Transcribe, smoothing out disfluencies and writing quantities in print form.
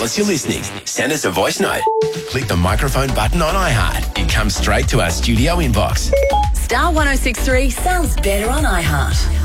us you're listening. Send us a voice note. Click the microphone button on iHeart. It comes straight to our studio inbox. Star 106.3 sounds better on iHeart.